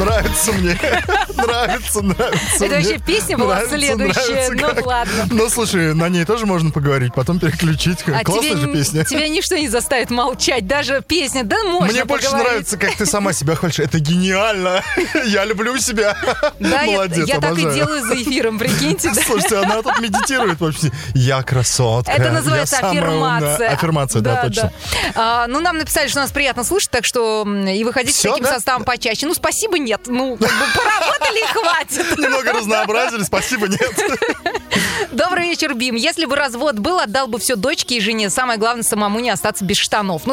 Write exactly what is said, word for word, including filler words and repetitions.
Нравится мне. Нравится, нравится. Это вообще песня была Нравится, следующая. нравится, Ну как. ладно. Ну, слушай, на ней тоже можно поговорить, потом переключить. А Классная тебе, же песня. тебя ничто не заставит молчать. Даже песня, да, можно Мне больше поговорить. нравится, как ты сама себя хвалишь. Это гениально. Я люблю себя. Да, я, Молодец, я так и обожаю. делаю за эфиром, прикиньте. Да? Слушайте, она тут медитирует вообще. Я красотка. Это называется я самая аффирмация. умная. Аффирмация, да, точно. Да. А, ну, нам написали, что нас приятно слушать, так что м, и выходите Всё, с таким да? составом почаще. Ну, спасибо, нет. Ну, как бы поработали и хватит. Немного разнообразили, спасибо, нет. Добрый вечер, Бим. Если бы развод был, отдал бы все дочке и жене. Самое главное, самому не остаться без штанов. Ну,